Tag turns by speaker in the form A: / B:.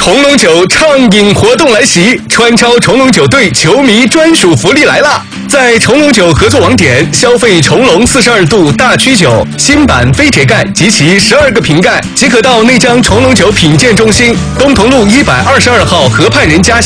A: 重龙酒畅饮活动来袭，川超重龙酒队球迷专属福利来了！在重龙酒合作网点消费重龙42度大曲酒新版飞铁盖及其12个瓶盖，即可到内江重龙酒品鉴中心东同路122号河畔人家